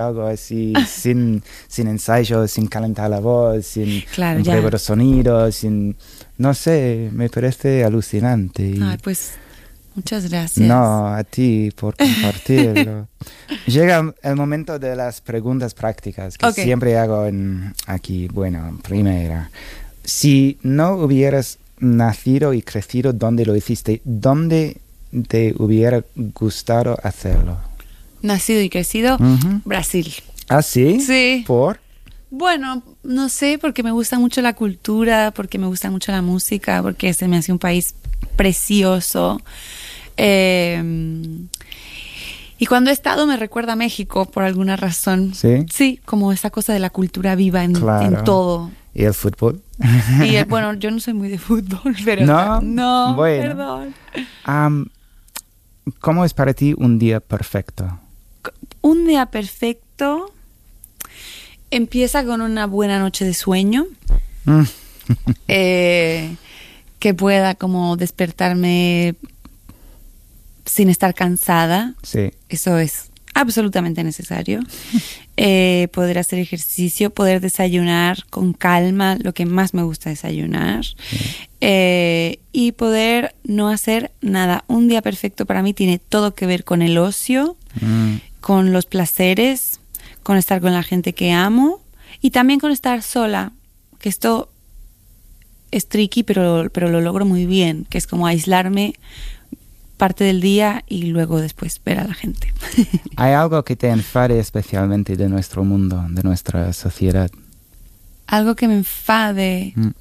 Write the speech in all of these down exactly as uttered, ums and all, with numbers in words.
algo así, sin, sin ensayo, sin calentar la voz, sin claro, un ya. prueba de sonido, sin... No sé, me parece alucinante. Y Ay, pues muchas gracias. no, a ti por compartirlo. Llega el momento de las preguntas prácticas que Okay. siempre hago en, aquí. Bueno, primera, si no hubieras nacido y crecido donde lo hiciste, ¿dónde te hubiera gustado hacerlo? Nacido y crecido, Ujú. Brasil. ¿Ah, sí? Sí. ¿Por? Bueno, no sé, porque me gusta mucho la cultura, porque me gusta mucho la música, porque se me hace un país precioso. Eh, y cuando he estado me recuerda a México por alguna razón. ¿Sí? Sí, como esa cosa de la cultura viva en, Claro. en todo. ¿Y el fútbol? Y eh, bueno, yo no soy muy de fútbol, pero ¿No? no, Bueno. perdón. Am, ¿Cómo es para ti un día perfecto? Un día perfecto empieza con una buena noche de sueño. Mm. eh, que pueda como despertarme sin estar cansada. Sí. Eso es absolutamente necesario. Eh, poder hacer ejercicio, poder desayunar con calma, lo que más me gusta desayunar. Sí. Eh, y poder no hacer nada. Un día perfecto para mí tiene todo que ver con el ocio, Mm. con los placeres, con estar con la gente que amo y también con estar sola, que esto es tricky, pero, pero lo logro muy bien, que es como aislarme parte del día y luego después ver a la gente. ¿Hay algo que te enfade especialmente de nuestro mundo, de nuestra sociedad? Algo que me enfade. Mm.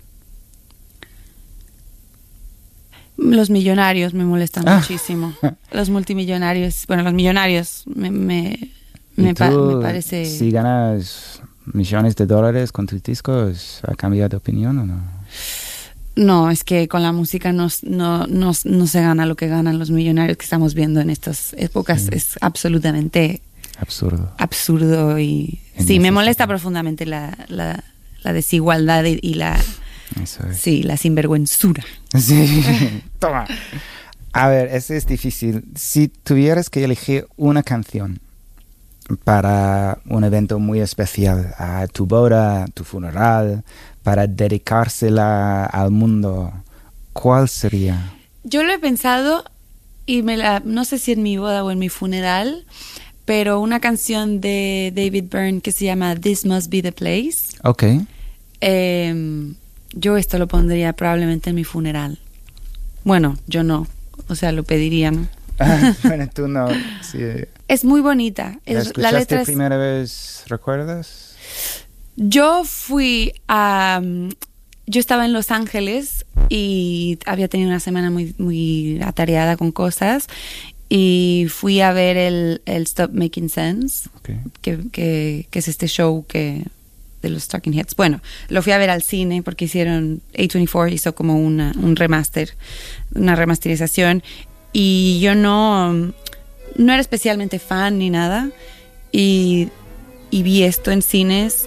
Los millonarios me molestan Ah. muchísimo. Los multimillonarios, bueno, los millonarios me, me, ¿Y me, pa- tú, me parece... si ganas millones de dólares con tus discos, ¿ha cambiado de opinión o no? No, es que con la música no, no, no, no se gana lo que ganan los millonarios que estamos viendo en estas épocas. Sí. Es absolutamente Absurdo. absurdo y... En Sí, me ese molesta sentido. profundamente la, la, la desigualdad y, y la... Eso es. Sí, la sinvergüenzura. Sí. Toma. A ver, eso es difícil. Si tuvieras que elegir una canción para un evento muy especial, a tu boda, tu funeral, para dedicársela al mundo, ¿cuál sería? Yo lo he pensado y me la, no sé si en mi boda o en mi funeral, pero una canción de David Byrne que se llama This Must Be the Place. Ok. Eh, yo esto lo pondría probablemente en mi funeral. Bueno, yo no, o sea, lo pediría, ¿no? Bueno, tú no. Sí. Es muy bonita. ¿La Es, la escuchaste letra es... primera vez, recuerdas? Yo fui a... Yo estaba en Los Ángeles y había tenido una semana muy, muy atareada con cosas y fui a ver el, el Stop Making Sense, Okay. que, que, que es este show que de los Talking Heads. Bueno, lo fui a ver al cine porque hicieron, A veinticuatro hizo como una, un remaster, una remasterización y yo no, no era especialmente fan ni nada y, y vi esto en cines.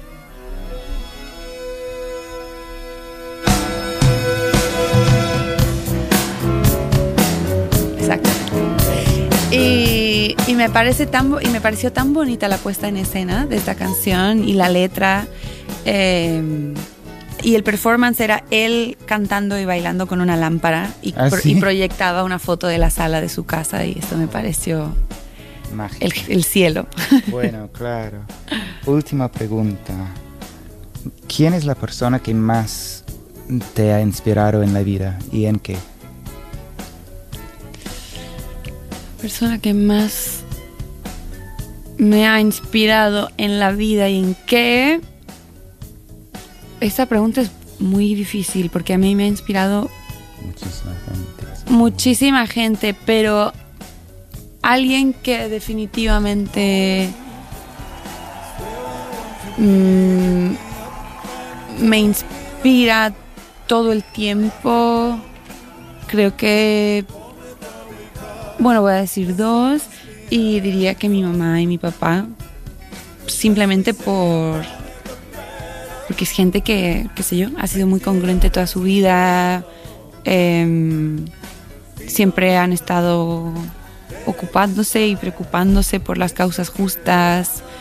Exacto. Y, y me parece tan bo- y me pareció tan bonita la puesta en escena de esta canción y la letra eh, y el performance era él cantando y bailando con una lámpara y, ¿Ah, pro- sí? y proyectaba una foto de la sala de su casa y esto me pareció Mágico. el, el cielo. Bueno, claro. Última pregunta. ¿Quién es la persona que más te ha inspirado en la vida y en qué? Persona que más me ha inspirado en la vida y en qué. Esta pregunta es muy difícil porque a mí me ha inspirado Muchísima gente. muchísima gente, pero alguien que definitivamente mm, me inspira todo el tiempo. Creo que, bueno, voy a decir dos y diría que mi mamá y mi papá, simplemente por porque es gente que, qué sé yo, ha sido muy congruente toda su vida, eh, siempre han estado ocupándose y preocupándose por las causas justas,